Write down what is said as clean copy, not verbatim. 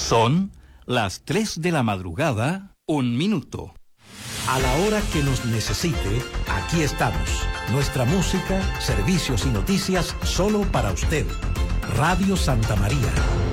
Son las 3 de la madrugada, 1 minuto. A la hora que nos necesite, aquí estamos. Nuestra música, servicios y noticias solo para usted. Radio Santa María,